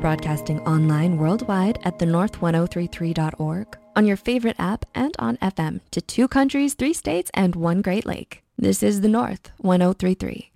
Broadcasting online worldwide at thenorth1033.org, on your favorite app, and on FM to 2 countries, 3 states, and 1 Great Lake. This is The North 1033.